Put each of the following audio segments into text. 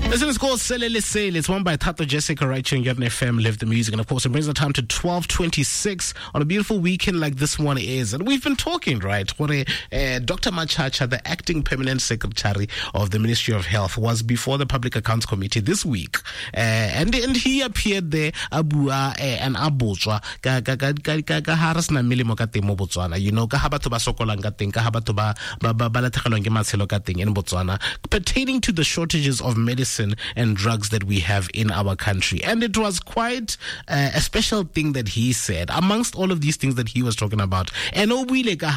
This is called Selele Sale. It's won by Tato Jessica right here on Yodna FM, Live the Music. And of course, it brings the time to 12:26 on a beautiful weekend like this one is. And we've been talking, right? What Dr. Machacha, the acting permanent secretary of the Ministry of Health, was before the Public Accounts Committee this week. And he appeared there, Abua and Abuchwa, Harasna Milimo Katemo Botswana, you know, Kahabatoba Sokolangating, Kahabatoba Balatakalonkematselo in Botswana, pertaining to the shortages of medicine and drugs that we have in our country. And it was quite a special thing that he said amongst all of these things that he was talking about. And right?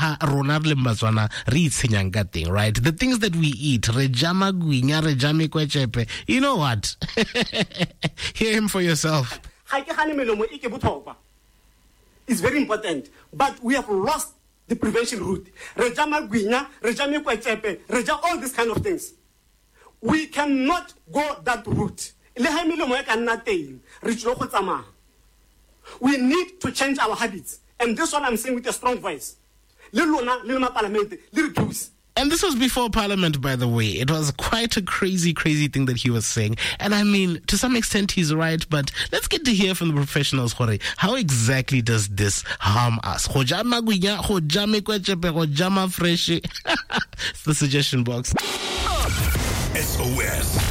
The things that we eat, you know what? Hear him for yourself. It's very important, but we have lost the prevention route. All these kind of things. We cannot go that route. We need to change our habits. And this one I'm saying with a strong voice. And this was before Parliament, by the way. It was quite a crazy thing that he was saying. And I mean, to some extent, he's right. But let's get to hear from the professionals, Jorge. How exactly does this harm us? It's the suggestion box. SOS.